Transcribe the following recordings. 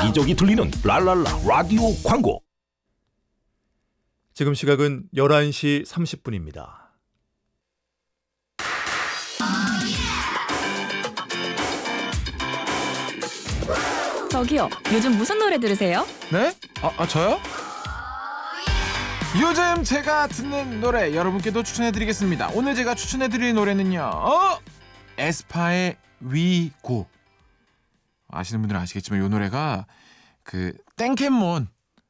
여기저기 들리는 랄랄라 라디오 광고. 지금 시각은 11시 30분입니다. 저기요, 요즘 무슨 노래 들으세요? 네? 저요? 요즘 제가 듣는 노래 여러분께도 추천해드리겠습니다. 오늘 제가 추천해드릴 노래는요, 에스파의 위고. 아시는 분들은 아시겠지만 이 노래가 그 땡캔몬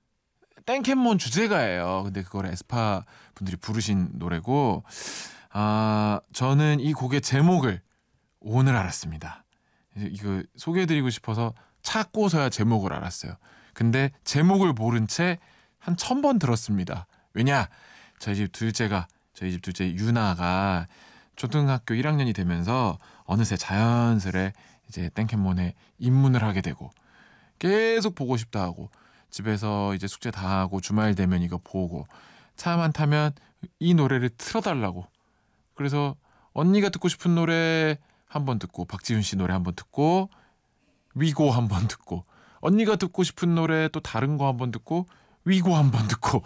주제가예요. 근데 그걸 에스파 분들이 부르신 노래고, 저는 이 곡의 제목을 오늘 알았습니다. 이거 소개해드리고 싶어서 찾고서야 제목을 알았어요. 근데 제목을 모른 채 한 1000번 들었습니다. 왜냐? 저희 집 둘째 유나가 초등학교 1학년이 되면서 어느새 자연스레 이제 땡캔몬에 입문을 하게 되고 계속 보고 싶다 하고, 집에서 이제 숙제 다 하고 주말 되면 이거 보고 차만 타면 이 노래를 틀어달라고. 그래서 언니가 듣고 싶은 노래 한번 듣고, 박지윤 씨 노래 한번 듣고, 위고 한번 듣고, 언니가 듣고 싶은 노래 또 다른 거 한번 듣고, 위고 한번 듣고.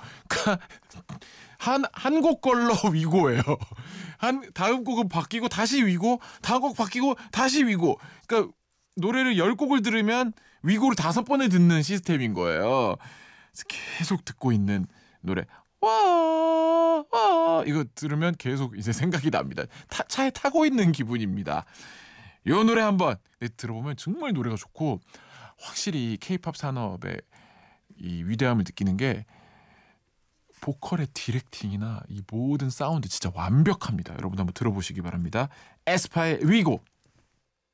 한 곡 걸로 위고예요. 다음 곡은 바뀌고 다시 위고, 다음 곡 바뀌고 다시 위고. 그러니까 노래를 10곡을 들으면 위고를 5번을 듣는 시스템인 거예요. 그래서 계속 듣고 있는 노래. 와 이거 들으면 계속 이제 생각이 납니다. 차에 타고 있는 기분입니다. 이 노래 한번 들어보면 정말 노래가 좋고, 확실히 K-팝 산업의 이 위대함을 느끼는 게 보컬의 디렉팅이나 이 모든 사운드 진짜 완벽합니다. 여러분 한번 들어보시기 바랍니다. 에스파의 위고.